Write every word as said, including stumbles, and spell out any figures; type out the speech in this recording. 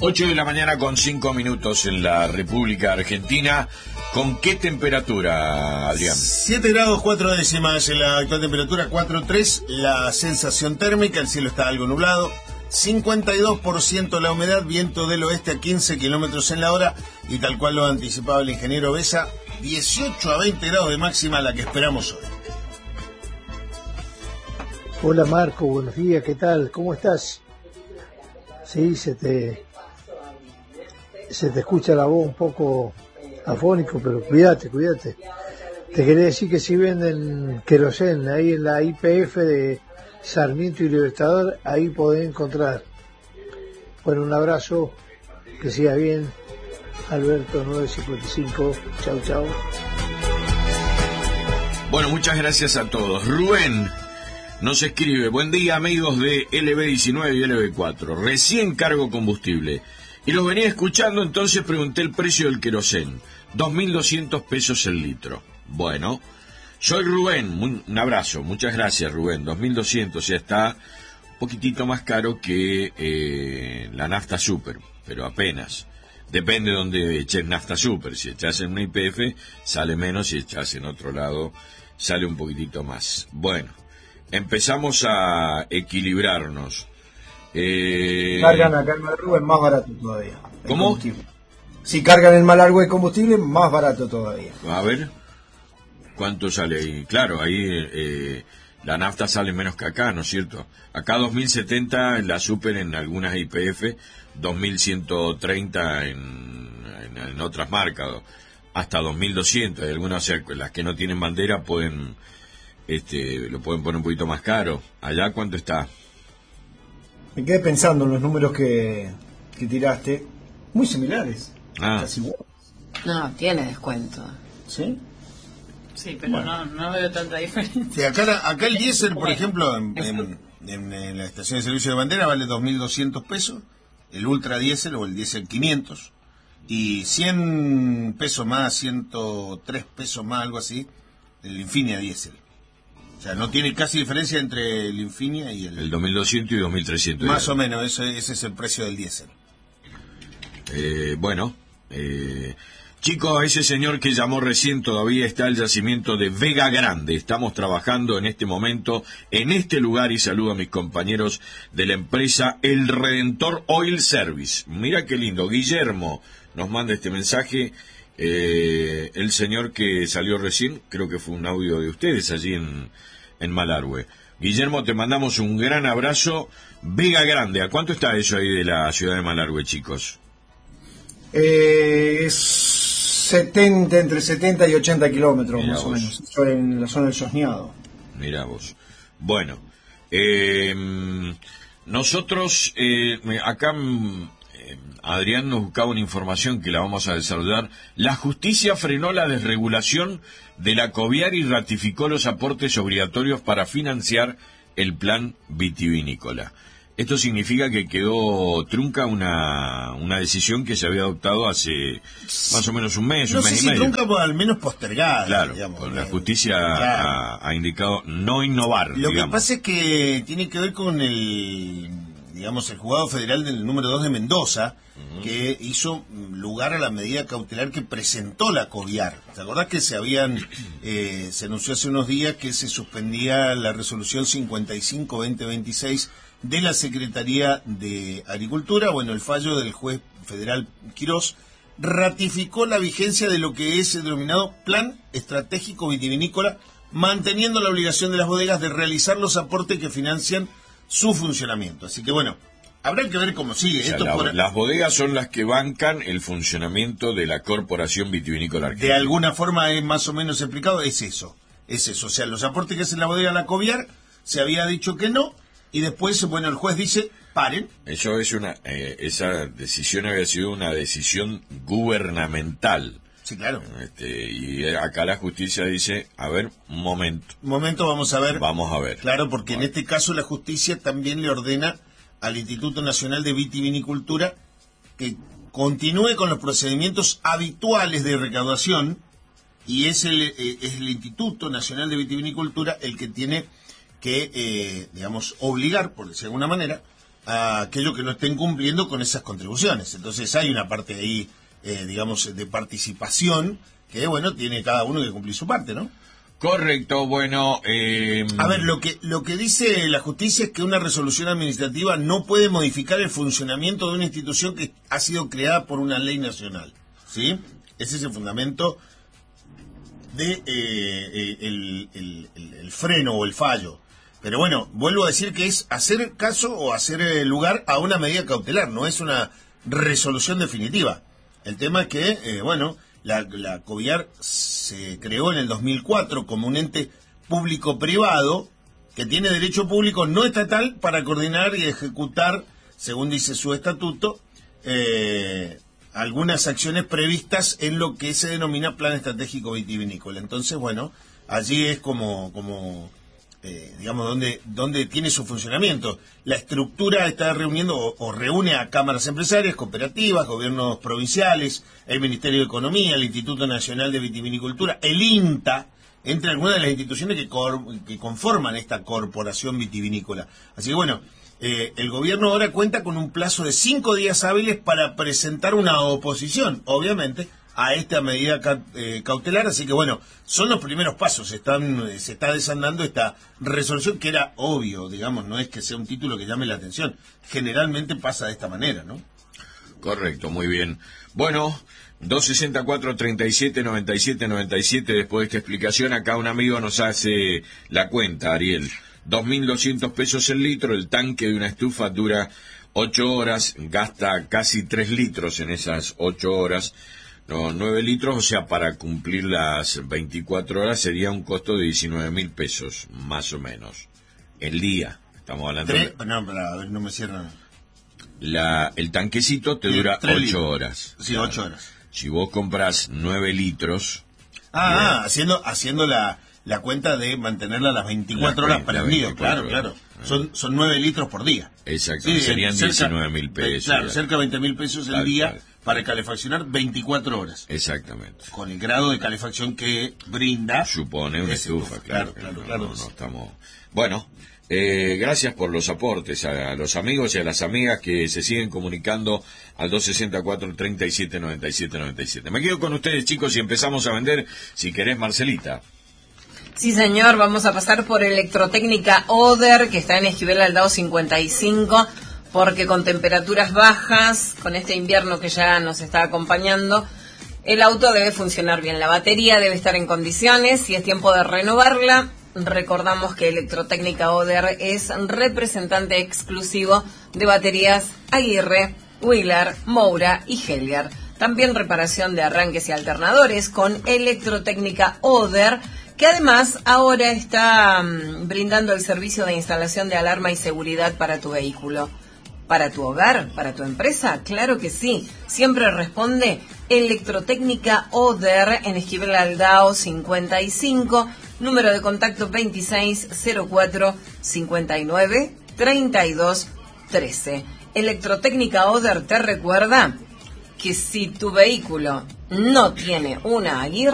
ocho de la mañana con cinco minutos en la República Argentina. ¿Con qué temperatura, Adrián? siete grados cuatro décimas en la actual temperatura, cuatro punto tres la sensación térmica, el cielo está algo nublado, cincuenta y dos por ciento la humedad, viento del oeste a quince kilómetros en la hora y tal cual lo anticipaba el ingeniero Besa, dieciocho a veinte grados de máxima la que esperamos hoy. Hola Marco, buenos días, ¿qué tal? ¿Cómo estás? Sí, se te, se te escucha la voz un poco afónico, pero cuídate, cuídate. Te quería decir que si venden querosén ahí en la I P F de Sarmiento y Libertador, ahí podés encontrar. Bueno, un abrazo, que siga bien. Alberto nueve cincuenta y cinco, chau chau. Bueno, muchas gracias a todos. Rubén nos escribe: buen día amigos de L B diecinueve y L B cuatro, recién cargo combustible y los venía escuchando, entonces pregunté el precio del querosén, dos mil doscientos pesos el litro. Bueno, soy Rubén, un abrazo, muchas gracias Rubén, dos mil doscientos, ya está un poquitito más caro que eh, la nafta super, pero apenas. Depende de dónde eches nafta super, si echas en una I P F sale menos, si echas en otro lado sale un poquitito más. Bueno, empezamos a equilibrarnos. Eh... Cargan acá el Malargüe es más barato todavía. ¿Cómo? Si cargan el Malargüe combustible, más barato todavía. A ver, ¿cuánto sale ahí? Claro, ahí eh, la nafta sale menos que acá, ¿no es cierto? Acá dos mil setenta la super en algunas I P F, dos mil ciento treinta en, en, en otras marcas, hasta dos mil doscientos. Hay algunas, o sea, las que no tienen bandera pueden... Este, lo pueden poner un poquito más caro. ¿Allá cuánto está? Me quedé pensando en los números que, que tiraste. Muy similares. Ah. Casi iguales. No, tiene descuento. ¿Sí? Sí, pero Bueno. no, no veo tanta diferencia. Sí, acá, acá el diésel, por ejemplo, en, en, en, en la estación de servicio de bandera vale dos mil doscientos pesos, el ultra diésel o el diésel quinientos, y cien pesos más, ciento tres pesos más, algo así, el Infinia diésel. O sea, no tiene casi diferencia entre el Infinia y el... El dos mil doscientos y dos mil trescientos. Más o menos, ese, ese es el precio del diésel. Eh, bueno, eh, chicos, ese señor que llamó recién todavía está el yacimiento de Vega Grande. Estamos trabajando en este momento en este lugar y saludo a mis compañeros de la empresa El Redentor Oil Service. Mira qué lindo, Guillermo nos manda este mensaje. Eh, el señor que salió recién, creo que fue un audio de ustedes allí en, en Malargüe. Guillermo, te mandamos un gran abrazo. Vega Grande, ¿a cuánto está eso ahí de la ciudad de Malargüe, chicos? Eh, es setenta, entre setenta y ochenta kilómetros, Mirá más vos. o menos. Estoy en la zona del Sosneado. Mirá vos. Bueno, eh, nosotros eh, acá... Adrián nos buscaba una información que la vamos a desarrollar. La justicia frenó la desregulación de la Coviar y ratificó los aportes obligatorios para financiar el plan vitivinícola. Esto significa que quedó trunca una, una decisión que se había adoptado hace más o menos un mes, no un sé mes si y medio. trunca, pues al menos postergada. Claro, digamos, la eh, justicia claro. ha, ha indicado no innovar. Lo digamos. que pasa es que tiene que ver con el... digamos, el juzgado federal del número dos de Mendoza, uh-huh, que hizo lugar a la medida cautelar que presentó la Coviar. ¿Te acordás que se habían, eh, se anunció hace unos días que se suspendía la resolución cincuenta y cinco veinte veintiséis de la Secretaría de Agricultura? Bueno, el fallo del juez federal Quirós ratificó la vigencia de lo que es el denominado Plan Estratégico Vitivinícola, manteniendo la obligación de las bodegas de realizar los aportes que financian su funcionamiento. Así que bueno, habrá que ver cómo sigue. O sea, Esto la, por... Las bodegas son las que bancan el funcionamiento de la Corporación Vitivinícola Argentina. De alguna forma es más o menos explicado, es eso, es eso. O sea, los aportes que hace la bodega La Coviar, se había dicho que no, y después, bueno, el juez dice, paren. Eso es una, eh, esa decisión había sido una decisión gubernamental. Sí, claro. Este, y acá la justicia dice, a ver, un momento. Un momento, vamos a ver. Vamos a ver. Claro, porque bueno, en este caso la justicia también le ordena al Instituto Nacional de Vitivinicultura que continúe con los procedimientos habituales de recaudación, y es el, eh, es el Instituto Nacional de Vitivinicultura el que tiene que, eh, digamos, obligar, por decir de alguna manera, a aquellos que no estén cumpliendo con esas contribuciones. Entonces hay una parte ahí, eh, digamos, de participación que, bueno, tiene cada uno que cumplir su parte, ¿no? Correcto, bueno... Eh... A ver, lo que, lo que dice la justicia es que una resolución administrativa no puede modificar el funcionamiento de una institución que ha sido creada por una ley nacional, ¿sí? Ese es el fundamento de eh, eh, el, el, el, el freno o el fallo. Pero bueno, vuelvo a decir que es hacer caso o hacer eh, lugar a una medida cautelar, no es una resolución definitiva. El tema es que, eh, bueno, la, la COVIAR se creó en el dos mil cuatro como un ente público-privado que tiene derecho público no estatal para coordinar y ejecutar, según dice su estatuto, eh, algunas acciones previstas en lo que se denomina Plan Estratégico Vitivinícola. Entonces, bueno, allí es como... como Eh, digamos, donde, donde tiene su funcionamiento. La estructura está reuniendo o, o reúne a cámaras empresarias, cooperativas, gobiernos provinciales, el Ministerio de Economía, el Instituto Nacional de Vitivinicultura, el INTA, entre algunas de las instituciones que, cor, que conforman esta corporación vitivinícola. Así que bueno, eh, el gobierno ahora cuenta con un plazo de cinco días hábiles para presentar una oposición, obviamente, a esta medida ca eh, cautelar, así que bueno, son los primeros pasos, están, eh, se está desandando esta resolución que era obvio, digamos, no es que sea un título que llame la atención, generalmente pasa de esta manera, ¿no? Correcto, muy bien. Bueno, dos sesenta y cuatro, treinta y siete, noventa y siete, noventa y siete, después de esta explicación, acá un amigo nos hace la cuenta, Ariel, dos mil doscientos pesos el litro, el tanque de una estufa dura ocho horas, gasta casi tres litros en esas ocho horas, no, nueve litros, o sea, para cumplir las veinticuatro horas sería un costo de diecinueve mil pesos, más o menos, el día. Estamos hablando Tres, de... no, para, a ver, no me cierran. La, el tanquecito te dura ocho horas. Sí, claro. ocho horas. Si vos compras nueve litros... Ah, ah haciendo haciendo la, la cuenta de mantenerla las veinticuatro la, horas prendido, claro, claro. Son, son nueve litros por día. Exacto, sí, serían diecinueve mil pesos. Claro, cerca de veinte mil pesos el claro, día claro. para calefaccionar veinticuatro horas. Exactamente. Con el grado de calefacción que brinda. Supone una estufa, claro. Claro, claro, no, claro. No, no estamos... Bueno, eh, gracias por los aportes a, a los amigos y a las amigas que se siguen comunicando al dos sesenta y cuatro, treinta y siete, noventa y siete, noventa y siete. Me quedo con ustedes, chicos, y empezamos a vender, si querés, Marcelita. Sí, señor, vamos a pasar por Electrotécnica Oder, que está en Esquivel Aldao cincuenta y cinco, porque con temperaturas bajas, con este invierno que ya nos está acompañando, el auto debe funcionar bien, la batería debe estar en condiciones y es tiempo de renovarla. Recordamos que Electrotécnica Oder es representante exclusivo de baterías Aguirre, Wheeler, Moura y Hellier. También reparación de arranques y alternadores con Electrotécnica Oder, que además ahora está um, brindando el servicio de instalación de alarma y seguridad para tu vehículo. ¿Para tu hogar? ¿Para tu empresa? Claro que sí. Siempre responde Electrotécnica Oder en Esquivel Aldao cincuenta y cinco, número de contacto veintiséis cero cuatro, cincuenta y nueve, treinta y dos, trece. Electrotécnica Oder te recuerda que si tu vehículo no tiene una Aguirre,